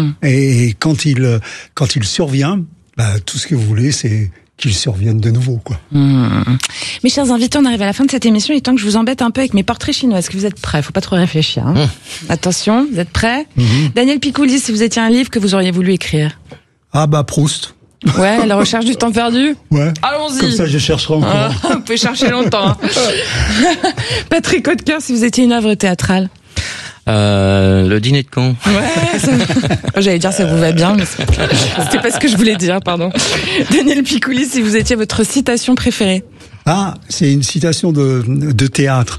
Et quand il survient, tout ce que vous voulez, c'est qu'il survienne de nouveau, quoi. Mes chers invités, on arrive à la fin de cette émission. Il est temps que je vous embête un peu avec mes portraits chinois. Est-ce que vous êtes prêts? Faut pas trop réfléchir. Attention, vous êtes prêts? Daniel Picouli, si vous étiez un livre que vous auriez voulu écrire. Proust. Ouais, La recherche du temps perdu. Ouais. Allons-y. Comme ça, je chercherai encore. Vous pouvez chercher longtemps. Patrick Hautecoeur, si vous étiez une œuvre théâtrale. Le dîner de con. Ouais, j'allais dire ça vous va bien, mais c'était pas ce que je voulais dire, pardon. Daniel Picouli, si vous étiez votre citation préférée. C'est une citation de théâtre.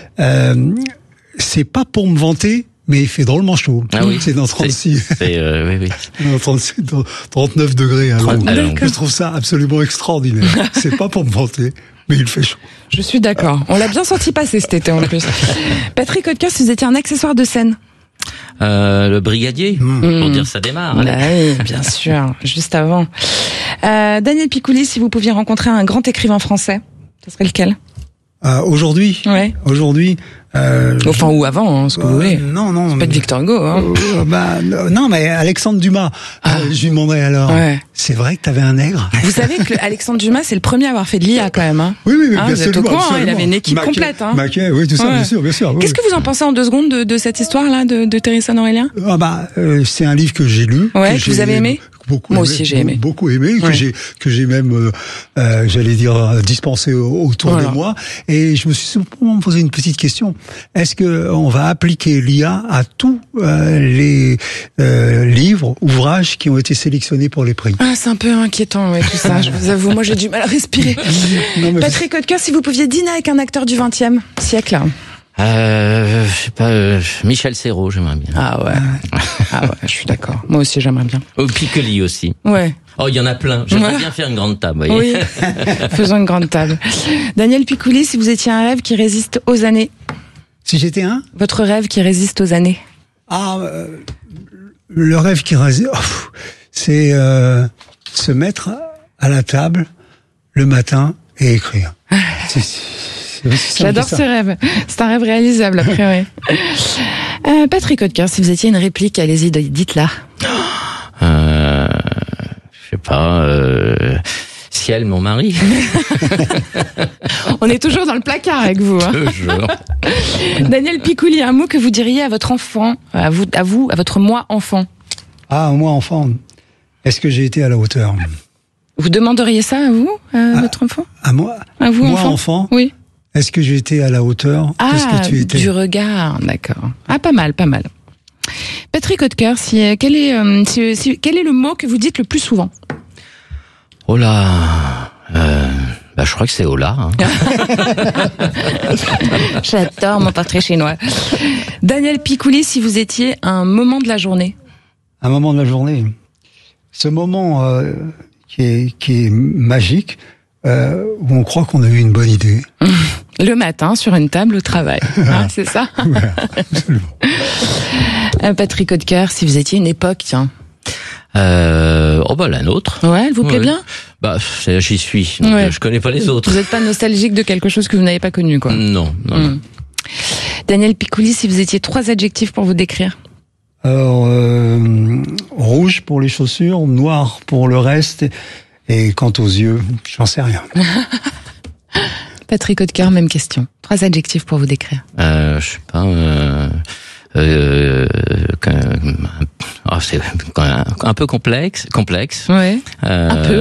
C'est pas pour me vanter, mais il fait drôlement chaud. Oui. C'est dans 36. Oui. Dans 36, dans 39 degrés à Londres. Je trouve ça absolument extraordinaire. C'est pas pour me vanter, mais il fait chaud. Je suis d'accord. On l'a bien senti passer cet été en plus. Patrick Hautecoeur, si vous étiez un accessoire de scène. Le brigadier, pour dire ça démarre. Oui, bien sûr, juste avant. Daniel Picouli, si vous pouviez rencontrer un grand écrivain français, ce serait lequel? Aujourd'hui. Ouais. Aujourd'hui. Ou avant, ce que vous voulez. Non. C'est pas de Victor Hugo, non, mais Alexandre Dumas. Je lui demanderais alors. Ouais. C'est vrai que t'avais un nègre. Vous savez que Alexandre Dumas, c'est le premier à avoir fait de l'IA quand même. Oui, bien vous êtes au courant, il avait une équipe complète. Maquet, oui, tout ça, bien sûr. Oui. Qu'est-ce que vous en pensez en 2 secondes de cette histoire-là de Térésane Aurélien? C'est un livre que j'ai lu. Ouais, que vous avez aimé? Moi aussi, j'ai aimé. Beaucoup aimé, que j'ai même, j'allais dire, dispensé autour de moi. Et je me suis simplement posé une petite question. Est-ce que on va appliquer l'IA à tous les livres, ouvrages qui ont été sélectionnés pour les prix? C'est un peu inquiétant, tout ça. Je vous avoue, moi j'ai du mal à respirer. Patrick Hautecoeur, si vous pouviez dîner avec un acteur du XXe siècle. Je sais pas, Michel Serrault, j'aimerais bien. Ah ouais, je suis d'accord. Moi aussi, j'aimerais bien. Piccoli aussi. Ouais. Oh, il y en a plein. J'aimerais bien faire une grande table, vous voyez. Oui, faisons une grande table. Daniel Picouli, si vous étiez un rêve qui résiste aux années. Si j'étais un? Votre rêve qui résiste aux années. Le rêve qui résiste, c'est se mettre à la table le matin et écrire. J'adore ce rêve. C'est un rêve réalisable, a priori. Patrick Hautecoeur, si vous étiez une réplique, allez-y, dites-la. Je sais pas, Ciel, mon mari. On est toujours dans le placard avec vous. Toujours. Daniel Picouli, un mot que vous diriez à votre enfant, à votre moi enfant. Moi enfant. Est-ce que j'ai été à la hauteur? Vous demanderiez ça à vous, votre enfant? À moi? À vous, moi enfant? Oui. Est-ce que j'ai été à la hauteur de ce que tu étais? Du regard, d'accord. Pas mal. Patrick Hautecoeur, quel est le mot que vous dites le plus souvent? Oh là, je crois que c'est Ola. J'adore mon portrait chinois. Daniel Picouli, si vous étiez un moment de la journée. Un moment de la journée. Ce moment qui est magique, où on croit qu'on a eu une bonne idée. Le matin, sur une table au travail. C'est ça? Ouais, absolument. Patrick Hautecoeur, si vous étiez une époque, tiens. La nôtre. Ouais, elle vous plaît bien? J'y suis. Donc je connais pas les autres. Vous n'êtes pas nostalgique de quelque chose que vous n'avez pas connu, quoi? Non. Daniel Picouli, si vous étiez 3 adjectifs pour vous décrire. Alors, rouge pour les chaussures, noir pour le reste, et quant aux yeux, j'en sais rien. Patrick Hautecoeur, même question. 3 adjectifs pour vous décrire. Je sais pas. C'est un peu complexe. Ouais. Un peu.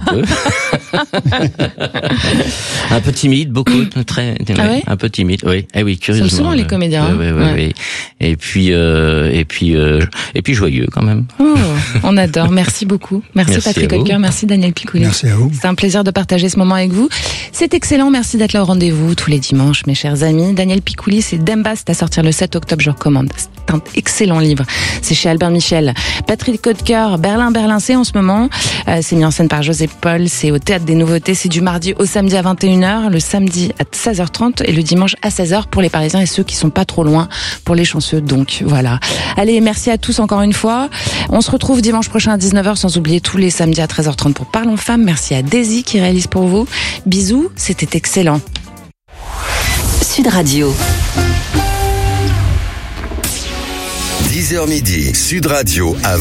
Un peu timide, beaucoup, très. Un peu timide. Oui. Curieusement. C'est souvent les comédiens. Oui. Et puis joyeux quand même. Oh, on adore. Merci beaucoup. Merci Patrick Hautecoeur. Merci Daniel Picouli. Merci à vous. C'est un plaisir de partager ce moment avec vous. C'est excellent. Merci d'être là au rendez-vous tous les dimanches, mes chers amis. Daniel Picouli, c'est Demba, c'est à sortir le 7 octobre. Je recommande. C'est un excellent livre. C'est chez Albert Michel. Patrick Hautecoeur, Berlin, c'est en ce moment. C'est mis en scène par José Paul. C'est au Théâtre des Nouveautés. C'est du mardi au samedi à 21h, le samedi à 16h30 et le dimanche à 16h pour les Parisiens et ceux qui sont pas trop loin pour les chanceux. Donc voilà. Allez, merci à tous encore une fois. On se retrouve dimanche prochain à 19h, sans oublier tous les samedis à 13h30 pour Parlons Femmes. Merci à Daisy qui réalise pour vous. Bisous, c'était excellent. Sud Radio. 10h midi, Sud Radio à